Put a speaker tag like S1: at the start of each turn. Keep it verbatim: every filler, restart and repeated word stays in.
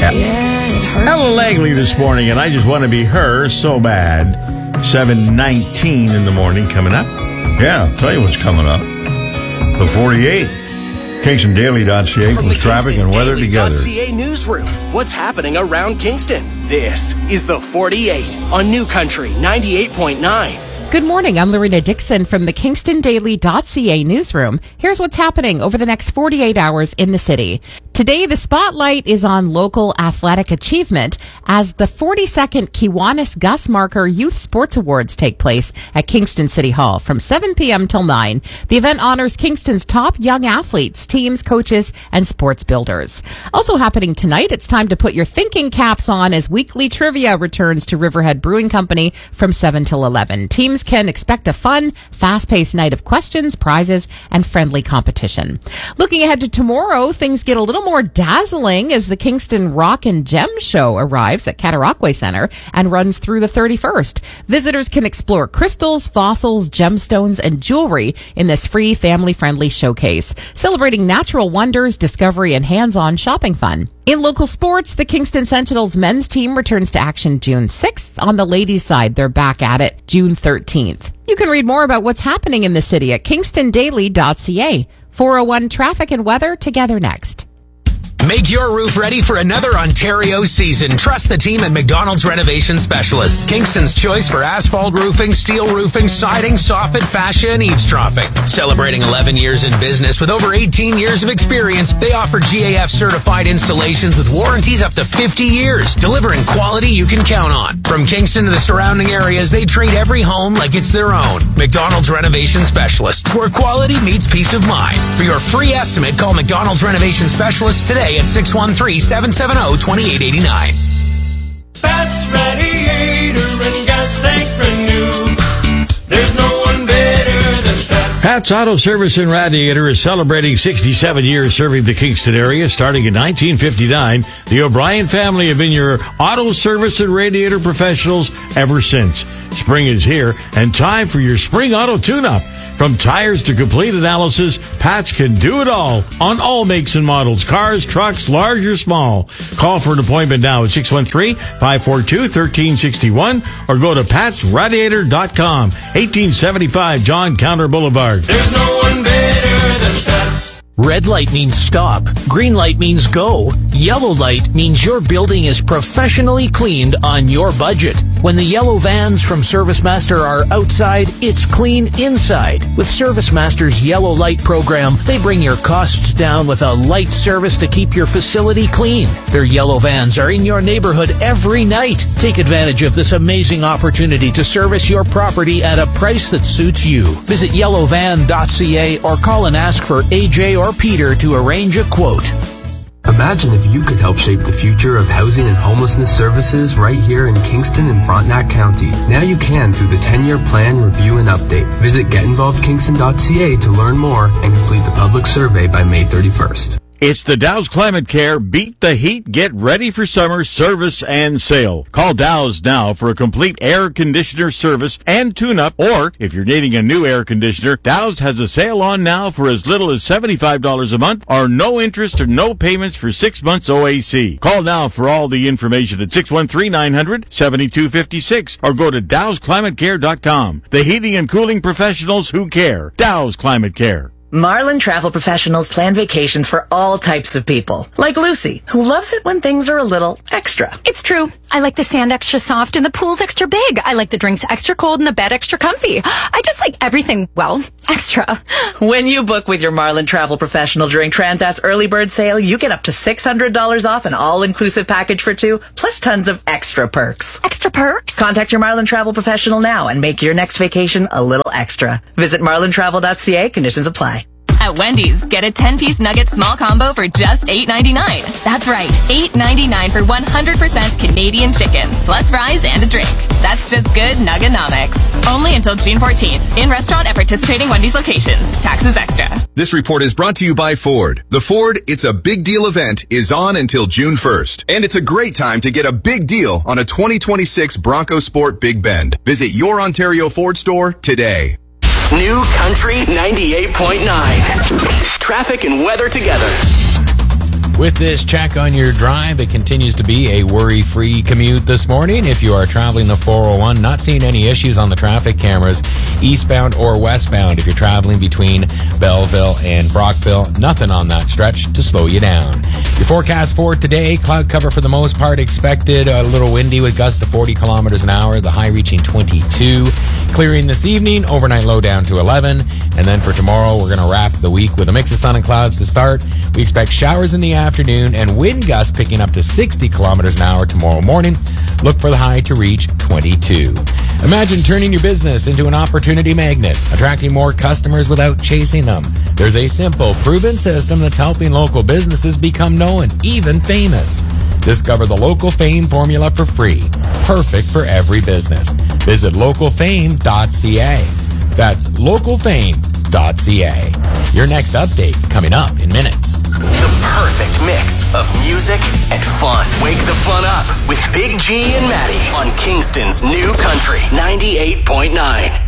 S1: Yeah. Ella Langley this morning, and I just want to be her so bad. seven nineteen in the morning coming up. Yeah, I'll tell you what's coming up. The forty-eight. Kingston Daily dot C A puts traffic and weather together.
S2: C A Newsroom. What's happening around Kingston? This is the forty-eight on New Country ninety-eight point nine.
S3: Good morning. I'm Lorena Dixon from the Kingston Daily dot C A newsroom. Here's what's happening over the next forty-eight hours in the city. Today, the spotlight is on local athletic achievement as the forty-second Kiwanis Gus Marker Youth Sports Awards take place at Kingston City Hall from seven p.m. till nine. The event honors Kingston's top young athletes, teams, coaches, and sports builders. Also happening tonight, it's time to put your thinking caps on as weekly trivia returns to Riverhead Brewing Company from seven till eleven. Teams can expect a fun, fast-paced night of questions, prizes, and friendly competition. Looking ahead to tomorrow, things get a little more dazzling as the Kingston Rock and Gem Show arrives at Cataraqui Center and runs through the thirty-first. Visitors can explore crystals, fossils, gemstones, and jewelry in this free, family-friendly showcase, celebrating natural wonders, discovery, and hands-on shopping fun. In local sports, the Kingston Sentinels men's team returns to action June sixth. On the ladies' side, they're back at it June thirteenth. You can read more about what's happening in the city at Kingston Daily dot C A. four oh one Traffic and Weather together next.
S4: Make your roof ready for another Ontario season. Trust the team at McDonald's Renovation Specialists. Kingston's choice for asphalt roofing, steel roofing, siding, soffit, fascia, and eavesdropping. Celebrating eleven years in business with over eighteen years of experience, they offer G A F certified installations with warranties up to fifty years, delivering quality you can count on. From Kingston to the surrounding areas, they treat every home like it's their own. McDonald's Renovation Specialists, where quality meets peace of mind. For your free estimate, call McDonald's Renovation Specialists today at six one three, seven seven zero, two eight eight nine.
S5: Pat's Radiator and Gas Tank Renew. There's no one better than Pat's.
S1: Pat's Auto Service and Radiator is celebrating sixty-seven years serving the Kingston area. Starting in nineteen fifty-nine, the O'Brien family have been your auto service and radiator professionals ever since. Spring is here, and time for your spring auto tune-up. From tires to complete analysis, Pat's can do it all on all makes and models, cars, trucks, large or small. Call for an appointment now at six one three, five four two, one three six one or go to pats radiator dot com, eighteen seventy-five John Counter Boulevard.
S5: There's no one better than Pat's.
S4: Red light means stop. Green light means go. Yellow light means your building is professionally cleaned on your budget. When the yellow vans from ServiceMaster are outside, it's clean inside. With ServiceMaster's Yellow Light program, they bring your costs down with a light service to keep your facility clean. Their yellow vans are in your neighborhood every night. Take advantage of this amazing opportunity to service your property at a price that suits you. Visit yellow van dot c a or call and ask for A J or Peter to arrange a quote.
S6: Imagine if you could help shape the future of housing and homelessness services right here in Kingston and Frontenac County. Now you can through the ten-year plan review and update. Visit get involved kingston dot c a to learn more and complete the public survey by May thirty-first.
S1: It's the Dow's Climate Care Beat the Heat, Get Ready for Summer service and sale. Call Dow's now for a complete air conditioner service and tune-up, or if you're needing a new air conditioner, Dow's has a sale on now for as little as seventy-five dollars a month or no interest or no payments for six months O A C. Call now for all the information at six one three, nine hundred, seventy-two fifty-six or go to dows climate care dot com. The heating and cooling professionals who care. Dow's Climate Care.
S7: Marlin Travel Professionals plan vacations for all types of people. Like Lucy, who loves it when things are a little extra.
S8: It's true. I like the sand extra soft and the pool's extra big. I like the drinks extra cold and the bed extra comfy. I just like everything, well, extra.
S7: When you book with your Marlin Travel Professional during Transat's early bird sale, you get up to six hundred dollars off an all-inclusive package for two, plus tons of extra perks.
S8: Extra perks?
S7: Contact your Marlin Travel Professional now and make your next vacation a little extra. Visit marlin travel dot c a. Conditions apply.
S9: At Wendy's, get a ten-piece nugget small combo for just eight ninety-nine. That's right, eight ninety-nine for one hundred percent Canadian chicken, plus fries and a drink. That's just good Nugganomics. Only until June fourteenth. In restaurant at participating Wendy's locations. Taxes extra.
S10: This report is brought to you by Ford. The Ford It's a Big Deal event is on until June first. And it's a great time to get a big deal on a twenty twenty-six Bronco Sport Big Bend. Visit your Ontario Ford store today.
S2: New Country ninety-eight point nine. Traffic and weather together.
S11: With this check on your drive, it continues to be a worry-free commute this morning. If you are traveling the four oh one, not seeing any issues on the traffic cameras, eastbound or westbound. If you're traveling between Belleville and Brockville, nothing on that stretch to slow you down. Your forecast for today, cloud cover for the most part expected, a little windy with gusts to forty kilometers an hour, the high reaching twenty-two. Clearing this evening, overnight low down to eleven. And then for tomorrow, we're going to wrap the week with a mix of sun and clouds to start. We expect showers in the afternoon and wind gusts picking up to sixty kilometers an hour tomorrow morning. Look for the high to reach twenty-two. Imagine turning your business into an opportunity magnet, attracting more customers without chasing them. There's a simple, proven system that's helping local businesses become known, even famous. Discover the Local Fame formula for free. Perfect for every business. Visit local fame dot c a. That's local fame dot c a. Your next update coming up in minutes.
S2: The perfect mix of music and fun. Wake the fun up with Big G and Maddie on Kingston's New Country ninety-eight point nine.